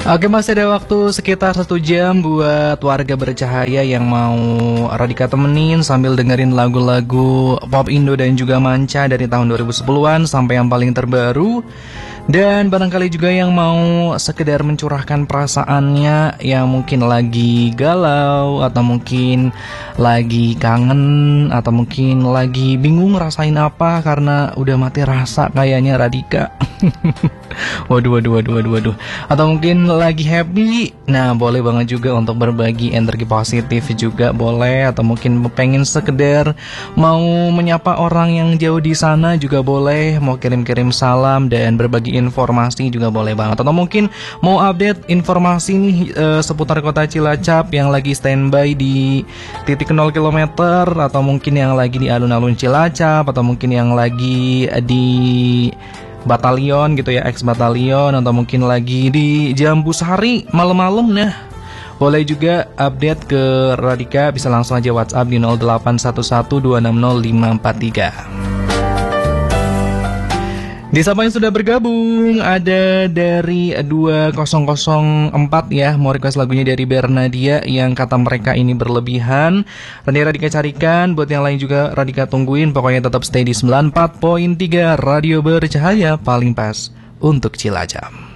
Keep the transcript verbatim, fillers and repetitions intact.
Oke, masih ada waktu sekitar satu jam buat warga bercahaya yang mau Radika temenin sambil dengerin lagu-lagu pop Indo dan juga manca dari tahun dua ribu sepuluhan sampai yang paling terbaru. Dan barangkali juga yang mau sekedar mencurahkan perasaannya yang mungkin lagi galau atau mungkin lagi kangen atau mungkin lagi bingung rasain apa karena udah mati rasa kayaknya Radika. Waduh, waduh, waduh, waduh, waduh. Atau mungkin lagi happy. Nah, boleh banget juga untuk berbagi energi positif juga boleh. Atau mungkin pengen sekedar mau menyapa orang yang jauh di sana juga boleh. Mau kirim-kirim salam dan berbagi informasi juga boleh banget. Atau mungkin mau update informasi nih uh, seputar kota Cilacap yang lagi standby di titik nol kilometer. Atau mungkin yang lagi di alun-alun Cilacap. Atau mungkin yang lagi di batalion gitu ya, ex batalion, atau mungkin lagi di Jambu Sari malam-malam. Nah, boleh juga update ke Radika, bisa langsung aja WhatsApp di nol delapan satu satu dua enam nol lima empat tiga. Di siapa yang sudah bergabung ada dari dua nol nol empat ya, mau request lagunya dari Bernadia yang kata mereka ini berlebihan. Nanti Radika carikan, buat yang lain juga Radika tungguin. Pokoknya tetap stay di sembilan puluh empat koma tiga Radio Bercahaya, paling pas untuk Cilacap.